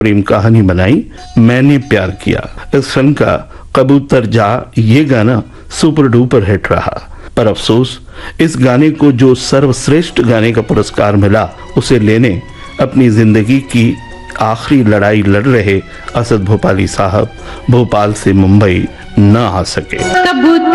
प्रेम कहानी बनाई मैंने प्यार किया। इस फिल्म का कबूतर जा ये गाना सुपर डुपर हिट रहा, पर अफसोस इस गाने को जो सर्वश्रेष्ठ गाने का पुरस्कार मिला उसे लेने अपनी जिंदगी की आखिरी लड़ाई लड़ रहे असद भोपाली साहब भोपाल से मुंबई न आ सके।